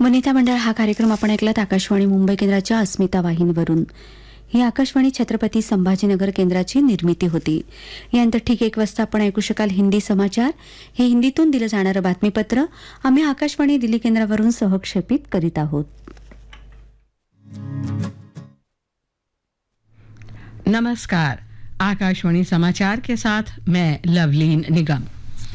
वनिता मंडळ हा कार्यक्रम आपण ऐकलात आकाशवाणी मुंबई केंद्राच्या अस्मिता वाहिनीवरून. ही आकाशवाणी छत्रपती संभाजीनगर केंद्राची निर्मिती होती. यानंतर ठीक 1 वाजता आपण ऐकू शकाल हिंदी समाचार. हे हिंदीतून दिलं जाणारं बातमीपत्र आम्ही आकाशवाणी दिल्ली केंद्रावरून सहक्षेपित करीत आहोत. नमस्कार, आकाशवाणी समाचार के साथ मैं लवलीन निगम.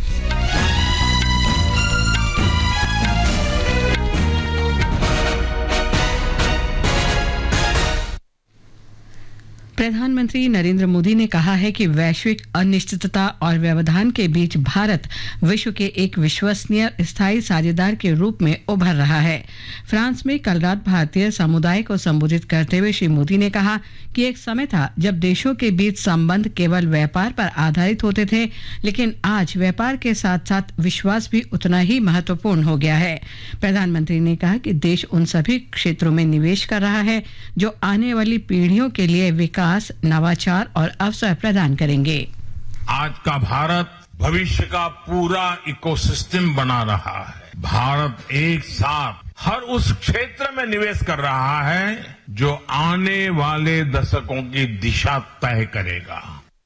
प्रधानमंत्री नरेंद्र मोदी ने कहा है कि वैश्विक अनिश्चितता और व्यवधान के बीच भारत विश्व के एक विश्वसनीय स्थायी साझेदार के रूप में उभर रहा है. फ्रांस में कल रात भारतीय समुदाय को संबोधित करते हुए श्री मोदी ने कहा कि एक समय था जब देशों के बीच संबंध केवल व्यापार पर आधारित होते थे, लेकिन आज व्यापार के साथ साथ विश्वास भी उतना ही महत्वपूर्ण हो गया है. प्रधानमंत्री ने कहा कि देश उन सभी क्षेत्रों में निवेश कर रहा है जो आने वाली पीढ़ियों के लिए विकास, नवाचार और अवसर प्रदान करेंगे. आज का भारत भविष्य का पूरा इकोसिस्टम बना रहा है. भारत एक साथ हर उस क्षेत्र में निवेश कर रहा है जो आने वाले दशकों की दिशा तय करेगा.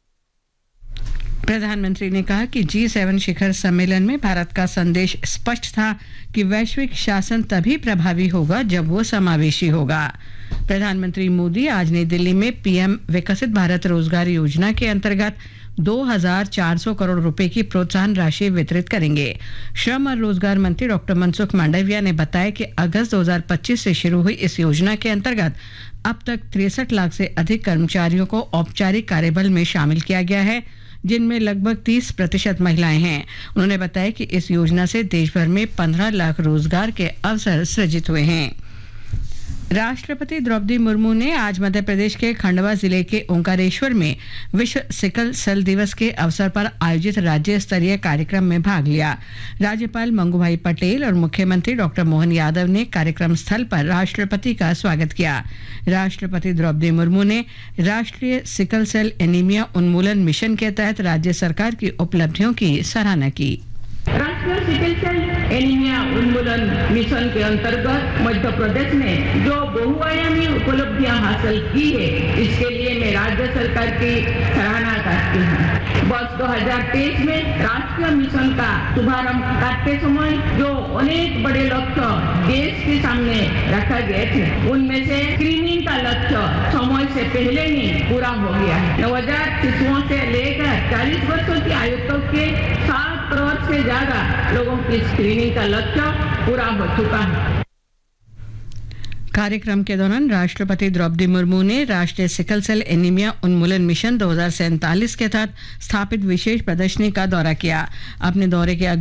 प्रधानमंत्री ने कहा कि G7 शिखर सम्मेलन में भारत का संदेश स्पष्ट था कि वैश्विक शासन तभी प्रभावी होगा जब वो समावेशी होगा. प्रधानमंत्री मोदी आज नई दिल्ली में पीएम विकसित भारत रोजगार योजना के अंतर्गत 2,400 करोड़ रुपए की प्रोत्साहन राशि वितरित करेंगे. श्रम और रोजगार मंत्री डॉक्टर मनसुख मांडविया ने बताया कि अगस्त 2025 से शुरू हुई इस योजना के अंतर्गत अब तक 63 लाख से अधिक कर्मचारियों को औपचारिक कार्यबल में शामिल किया गया है, जिनमें लगभग 30% महिलाएं हैं. उन्होंने बताया कि इस योजना से देश भर में 15 लाख रोजगार के अवसर सृजित हुए हैं. राष्ट्रपति द्रौपदी मुर्मू ने आज मध्य प्रदेश के खंडवा जिले के ओंकारेश्वर में विश्व सिकल सेल दिवस के अवसर पर आयोजित राज्य स्तरीय कार्यक्रम में भाग लिया. राज्यपाल मंगूभाई पटेल और मुख्यमंत्री डॉक्टर मोहन यादव ने कार्यक्रम स्थल पर राष्ट्रपति का स्वागत किया. राष्ट्रपति द्रौपदी मुर्मू ने राष्ट्रीय सिकल सेल एनीमिया उन्मूलन मिशन के तहत राज्य सरकार की उपलब्धियों की सराहना की. राष्ट्रीय सिकल सेल एनीमिया उन्मूलन मिशन के अंतर्गत मध्य प्रदेश ने जो बहुआयामी उपलब्धियां हासिल की है, इसके लिए मैं राज्य सरकार की सराहना करती हूँ. वर्ष 2023 में राष्ट्रीय मिशन का शुभारंभ करते समय जो अनेक बड़े लक्ष्य देश के सामने रखा गए थे, उनमें से स्क्रीनिंग का लक्ष्य समय से पहले ही पूरा हो गया है. नवजात शिशुओं से लेकर 40 वर्षों की आयु तक के 7 करोड़ से ज्यादा लोगों की स्क्रीनिंग का लक्ष्य पूरा हो चुका है. कार्यक्रम के दौरान राष्ट्रपति द्रौपदी मुर्मू ने राष्ट्रीय सिकल सेल एनीमिया उन्मूलन मिशन 2047 के तहत स्थापित विशेष प्रदर्शनी का दौरा किया. अपने दौरे के